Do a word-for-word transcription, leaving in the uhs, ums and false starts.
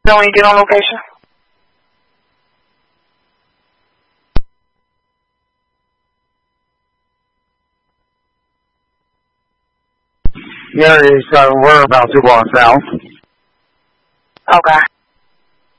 Then when you get on location? Yeah, so we're about to go on south. Okay.